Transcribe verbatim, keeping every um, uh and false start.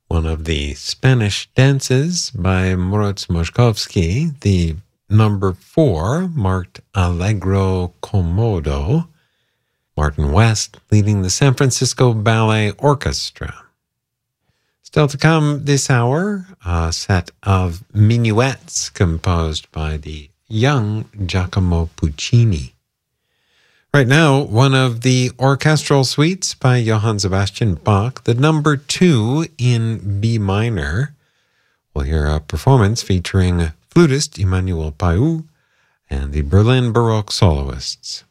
one of the Spanish dances by Moritz Moszkowski. The number four marked Allegro Comodo. Martin West leading the San Francisco Ballet Orchestra. Still to come this hour, a set of minuets composed by the young Giacomo Puccini. Right now, one of the orchestral suites by Johann Sebastian Bach, the number two in B minor. We'll hear a performance featuring flutist Emmanuel Payou and the Berlin Baroque soloists.